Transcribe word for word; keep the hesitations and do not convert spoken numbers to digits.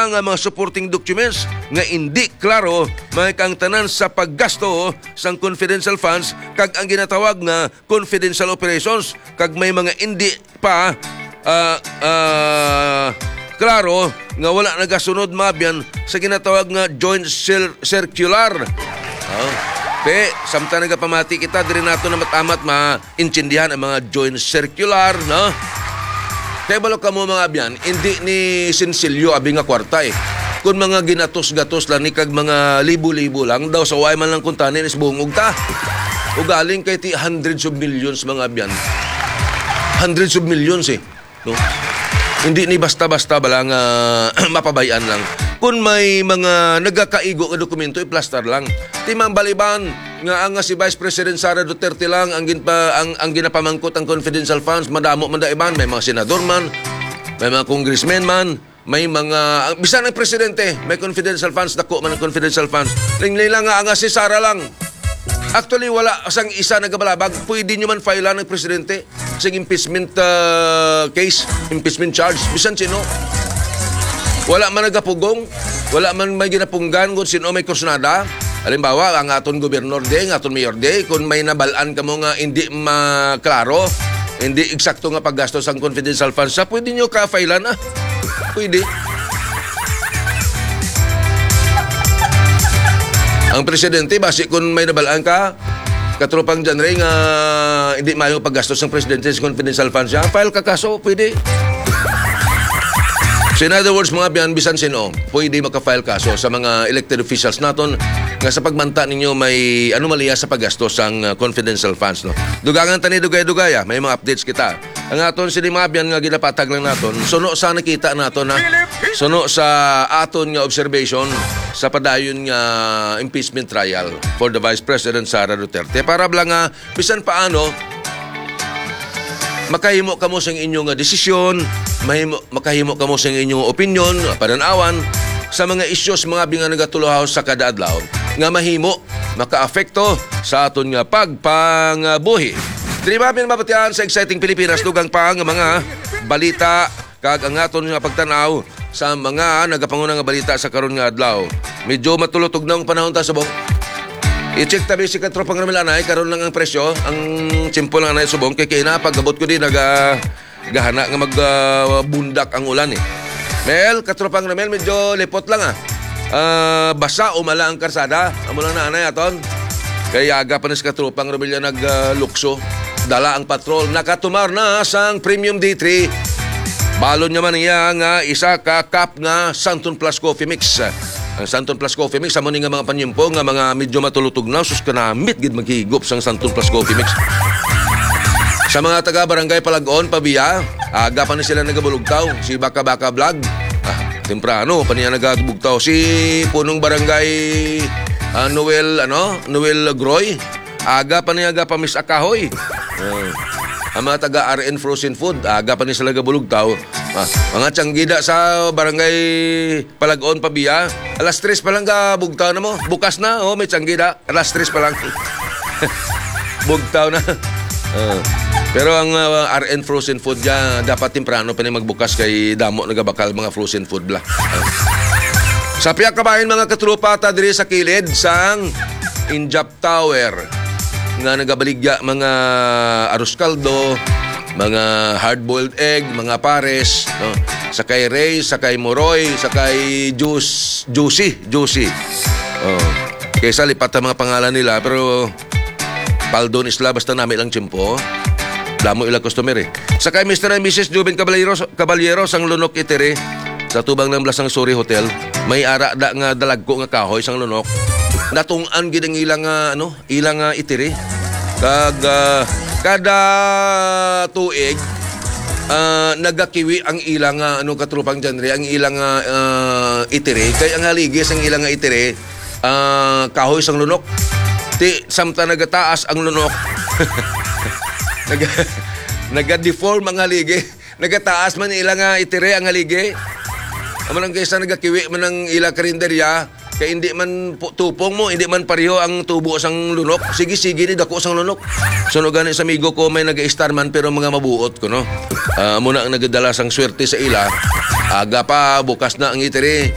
pa nga mga supporting documents nga hindi klaro may kang tanan sa paggasto sang confidential funds kag ang ginatawag nga confidential operations kag may mga hindi pa uh, uh, klaro nga wala nagasunod mabyan sa ginatawag nga joint circular. Oh. Pe, samtang nagapamati kita, diri nato na matamat ma-intindihan ang mga joint circular, no? Kaya balo ka mo mga abyan, hindi ni Sinsilyo abi nga kwarta eh. Kung mga ginatos-gatos lang ni kag mga libo-libo lang, daw sa way man lang kuntanin is bungog ta. O galing kay ti hundreds of millions mga abyan. Hundreds of millions eh, no? Hindi ni basta-basta balang uh, mapabayan lang. Kung may mga nagakaigo nga dokumento, i-plaster lang. Timang baliban nga ang si Vice President Sara Duterte lang ang, ginpa, ang, ang ginapamangkot ang confidential funds, madamo man daiban, may mga senador man, may mga congressmen man, may mga, bisan ng presidente, may confidential funds, dako man ang confidential funds. Linglay lang nga ang si Sara lang. Actually, wala sang isa nagabalabag. Pwede nyo man file ng presidente sa impeachment uh, case, impeachment charge. Bisan sino. Wala man nagapugong, wala man may ginapunggan kung sino may kursunada. Halimbawa, ang aton gobernador de, ang aton mayor de, kung may nabalaan ka mo nga hindi maklaro, hindi eksakto nga paggastos ang confidential funds, sa pwede nyo ka-file na. Pwede. Ang presidente, basi kung may nabalaan ka, katropang dyan rin, uh, hindi mayo paggastos ng presidente sa confidential funds siya, file ka kaso, pwede. So in other words, mga biyan, bisan sino, pwede maka-file kaso sa mga elected officials naton nga sa pagmanta ninyo may anomalya sa paggastos ng uh, confidential funds. No? Dugangan tani dugay-dugaya, may mga updates kita. Ang aton sini mga biyan nga ginapatag lang naton, suno sa nakita naton na suno sa aton nga observation sa padayon nga impeachment trial for the Vice President Sara Duterte. Para blang nga, bisan paano, makahimo kamo sa inyong desisyon, mahimo, makahimo kamo sa inyong opinion, pananawan, sa mga issues mga binga nagatuluhaw sa kada adlaw, nga mahimo, maka-afekto sa aton nga pagpangabuhi. Trinimapin mabatian sa Exciting Pilipinas, dugang pa nga mga balita, kag ang aton nga pagtanaw sa mga nagapangunang nga balita sa karon nga adlaw. Medyo matulutog na ang panahon ta subong. I-check tabi si katropang ramilanay, karon lang ang presyo, ang simple lang na subong, kay kaya na pag-abot ko din, naga, gahana nga magbundak uh, ang ulan eh. Mel, katropang ramil, medyo lipot lang ah. Uh, basa umala ang karsada, amo lang na anay aton. Kaya aga pa na si katropang ramil yan nag-lukso. Uh, Dala ang patrol, nakatumar na sang Premium D three. Balon niya man niya nga isa ka cup nga Santon Plus Coffee Mix. Ang Santon Plus Coffee Mix, amo ni nga mga panyimpo nga mga medyo matulutog na, sus kanamit gid maghigop sang Santon Plus Coffee Mix. Sa mga taga Barangay Palagon, Pabia, aga pa na sila nagabulugtaw. Si Baka Baka Vlog, ah, temprano pa niya nagabugtaw. Si punong Barangay uh, Noel, ano, Noel Groy, aga pa niya aga pa Miss Akahoy. Uh, ang mga taga R N Frozen Food, aga pa niya sila nagabulugtaw. Ah, mga tsanggida sa Barangay Palagon, Pabia, alas tres pa lang ka bugtaw na mo. Bukas na, oh, may tsanggida. Alas tres pa lang. Bugtaw na. Uh, pero ang uh, R N Frozen Food dyan, dapat temprano pa niya magbukas kay damo nagabakal mga frozen food bla. Uh. Sa piyak kabahin mga katrupa ta diri sa kilid sang Injap Tower nga nagabaligya mga arroz caldo, mga hard-boiled egg, mga pares, no? Sakay Ray, sakay Moroy, sakay Juice, Juicy, Juicy. Oh. Kaysa lipat ang mga pangalan nila, pero Paldon Isla, basta namin lang tiyempo. Damo ilang customer eh. Sakay Mister and Missus Juben Caballeros, Caballeros ang Lunok Itere sa tubang ng Blasang Suri Hotel. May ara da nga dalagko nga kahoy sang lunok. Natungan gid ang ilang uh, ano, ilang uh, itiri. Kag uh, kada tuig uh, nagakiwi ang ilang uh, ano katrupang genre, ang ilang uh, uh, itiri. Kay ang haligis ang ilang uh, itiri, uh, kahoy sang lunok. Ti samtang nagataas ang lunok. Nag naga-deform ang haligi. Nagataas man ilang uh, itiri ang haligi. Amo lang kaysa nagakiwi man ang ilang karinderya. Kaya hindi man tupong mo, hindi man pareho ang tubo sang lunok. Sige-sige ni dako sang lunok. Suno gani sa amigo ko may nag-star man pero mga mabuot ko no. Uh, muna ang nagadala sang swerte sa ila. Aga pa bukas na ang itiri.